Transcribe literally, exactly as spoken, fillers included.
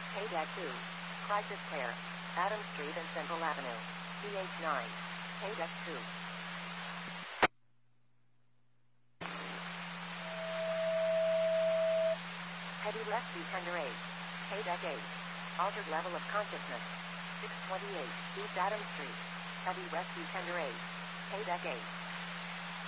Hey Deck two. Crisis Care. Adams Street and Central Avenue. D H nine. Hey Deck two. Heavy rescue tender eight. Hey Deck eight. Altered level of consciousness. six twenty-eight East Adams Street. Heavy rescue tender eight. Hey Deck eight.